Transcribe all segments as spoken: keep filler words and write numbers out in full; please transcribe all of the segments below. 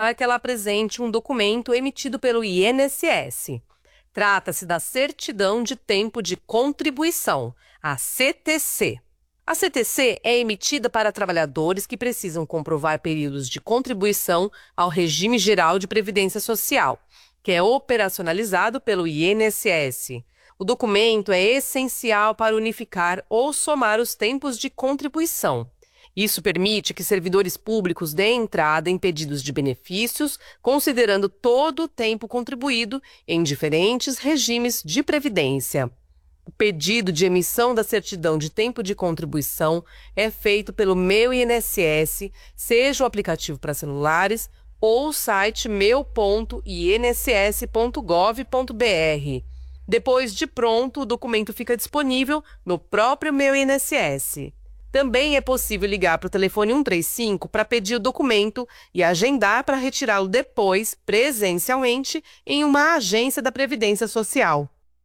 para que ela apresente um documento emitido pelo I N S S. Trata-se da Certidão de Tempo de Contribuição, a C T C. A C T C é emitida para trabalhadores que precisam comprovar períodos de contribuição ao Regime Geral de Previdência Social, que é operacionalizado pelo I N S S. O documento é essencial para unificar ou somar os tempos de contribuição. Isso permite que servidores públicos deem entrada em pedidos de benefícios, considerando todo o tempo contribuído em diferentes regimes de previdência. O pedido de emissão da certidão de tempo de contribuição é feito pelo Meu I N S S, seja o aplicativo para celulares ou o site meu ponto i n s s ponto gov ponto b r. Depois de pronto, o documento fica disponível no próprio Meu I N S S. Também é possível ligar para o telefone um três cinco para pedir o documento e agendar para retirá-lo depois, presencialmente, em uma agência da Previdência Social.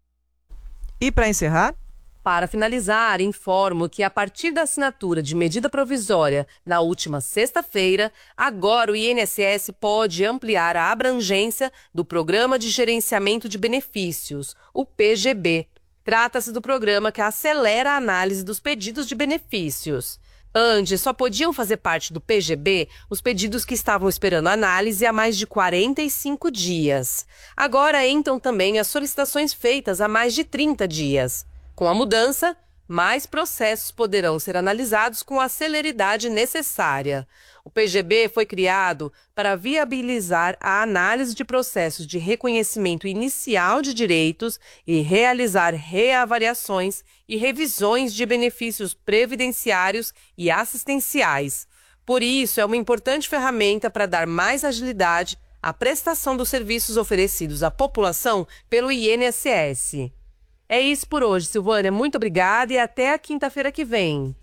E para encerrar? Para finalizar, informo que a partir da assinatura de medida provisória na última sexta-feira, agora o I N S S pode ampliar a abrangência do Programa de Gerenciamento de Benefícios, o P G B. Trata-se do programa que acelera a análise dos pedidos de benefícios. Antes, só podiam fazer parte do P G B os pedidos que estavam esperando análise há mais de quarenta e cinco dias. Agora entram também as solicitações feitas há mais de trinta dias. Com a mudança, mais processos poderão ser analisados com a celeridade necessária. O P G B foi criado para viabilizar a análise de processos de reconhecimento inicial de direitos e realizar reavaliações e revisões de benefícios previdenciários e assistenciais. Por isso, é uma importante ferramenta para dar mais agilidade à prestação dos serviços oferecidos à população pelo I N S S. É isso por hoje, Silvânia. Muito obrigada e até a quinta-feira que vem.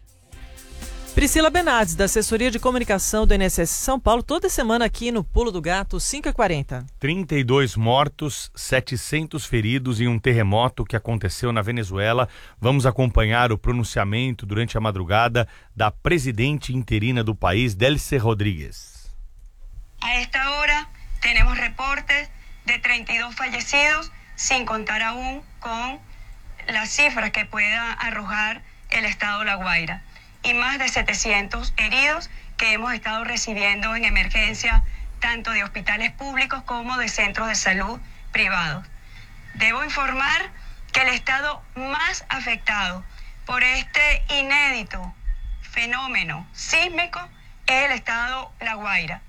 Priscila Benades, da Assessoria de Comunicação do I N S S São Paulo, toda semana aqui no Pulo do Gato, cinco e quarenta. trinta e dois mortos, setecentos feridos em um terremoto que aconteceu na Venezuela. Vamos acompanhar o pronunciamento durante a madrugada da presidente interina do país, Delcy Rodríguez. A esta hora temos reportes de trinta e dois fallecidos, sin contar aún con las cifras que pueda arrojar el estado La Guaira, y más de setecientos heridos que hemos estado recibiendo en emergencia, tanto de hospitales públicos como de centros de salud privados. Debo informar que el estado más afectado por este inédito fenómeno sísmico es el estado La Guaira.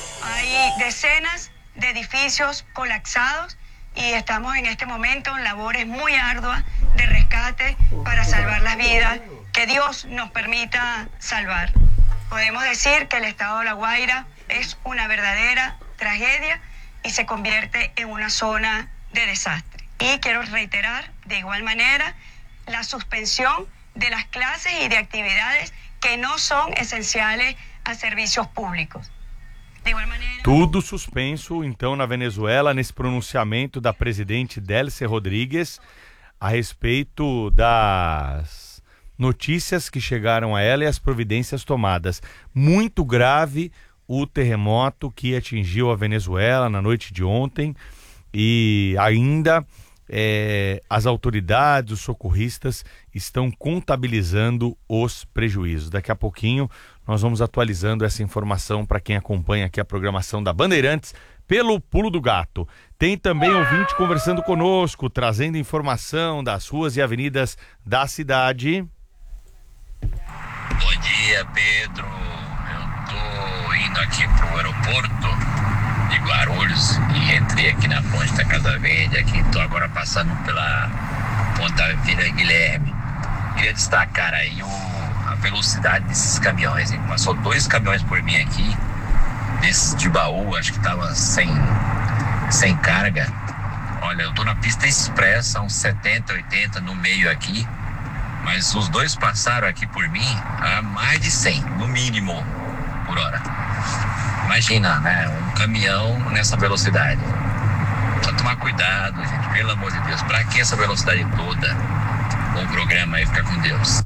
Hay decenas de edificios colapsados y estamos en este momento en labores muy arduas de rescate para salvar las vidas que Dios nos permita salvar. Podemos decir que el estado de La Guaira es una verdadera tragedia y se convierte en una zona de desastre. Y quiero reiterar de igual manera la suspensión de las clases y de actividades que no son esenciales a servicios públicos. Tudo suspenso, então, na Venezuela, nesse pronunciamento da presidente Delcy Rodríguez a respeito das notícias que chegaram a ela e as providências tomadas. Muito grave o terremoto que atingiu a Venezuela na noite de ontem e ainda é, as autoridades, os socorristas estão contabilizando os prejuízos. Daqui a pouquinho nós vamos atualizando essa informação para quem acompanha aqui a programação da Bandeirantes pelo Pulo do Gato. Tem também ouvinte conversando conosco, trazendo informação das ruas e avenidas da cidade. Bom dia, Pedro. Eu tô indo aqui pro aeroporto de Guarulhos e entrei aqui na ponte da Casa Verde, aqui tô agora passando pela ponta Vila Guilherme. Queria destacar aí o a velocidade desses caminhões, hein? Passou dois caminhões por mim aqui, desses de baú, acho que tava sem, sem carga. Olha, eu tô na pista expressa, uns setenta, oitenta no meio aqui, mas os dois passaram aqui por mim a mais de cem, no mínimo, por hora. Imagina, né? Um caminhão nessa velocidade. Só tomar cuidado, gente, pelo amor de Deus. Pra que essa velocidade toda? Bom programa aí, fica com Deus.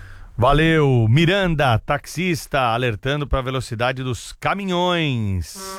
Valeu, Miranda, taxista, alertando para a velocidade dos caminhões.